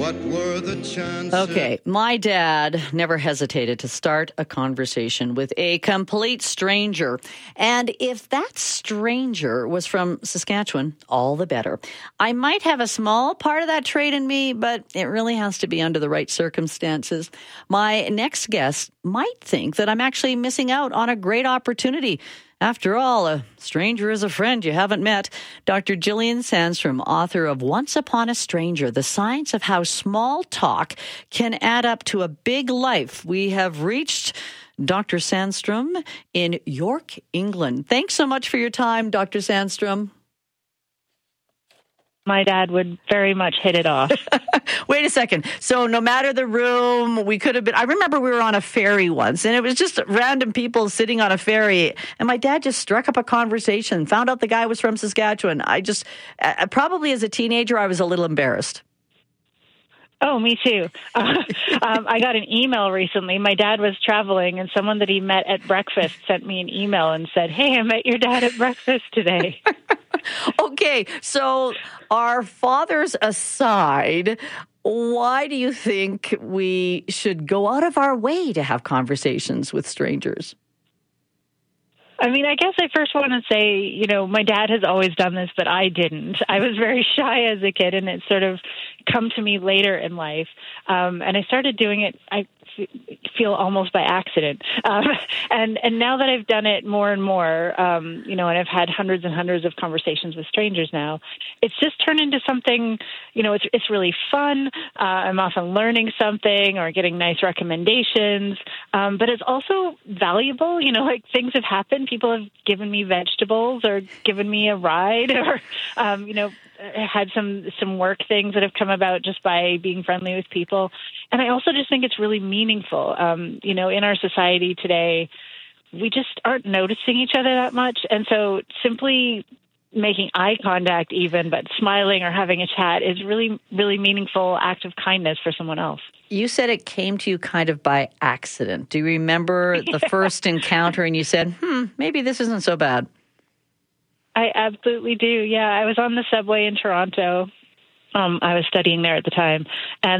What were the chances? Okay, my dad never hesitated to start a conversation with a complete stranger. And if that stranger was from Saskatchewan, all the better. I might have a small part of that trait in me, but it really has to be under the right circumstances. My next guest might think that I'm actually missing out on a great opportunity. After all, a stranger is a friend you haven't met. Dr. Gillian Sandstrom, author of Once Upon a Stranger, The Science of How Small Talk Can Add Up to a Big Life. We have reached Dr. Sandstrom in York, England. Thanks so much for your time, Dr. Sandstrom. My dad would very much hit it off. Wait a second. So no matter the room, we could have been... I remember we were on a ferry once, and it was just random people sitting on a ferry, and my dad just struck up a conversation, found out the guy was from Saskatchewan. Probably as a teenager, I was a little embarrassed. Oh, me too. I got an email recently. My dad was traveling, and someone that he met at breakfast sent me an email and said, "Hey, I met your dad at breakfast today." Okay, so our fathers aside, why do you think we should go out of our way to have conversations with strangers? I mean, I guess I first want to say, my dad has always done this, but I didn't. I was very shy as a kid, and it sort of come to me later in life. And I started doing it, I feel almost by accident. And now that I've done it more and more, and I've had hundreds and hundreds of conversations with strangers now, it's just turned into something, it's really fun. I'm often learning something or getting nice recommendations. But it's also valuable, like things have happened. People have given me vegetables or given me a ride or, had some work things that have come about just by being friendly with people. And I also just think it's really meaningful. In our society today, we just aren't noticing each other that much. And so simply making eye contact even, but smiling or having a chat is really, really meaningful act of kindness for someone else. You said it came to you kind of by accident. Do you remember the first encounter and you said, maybe this isn't so bad? I absolutely do. Yeah, I was on the subway in Toronto. I was studying there at the time. And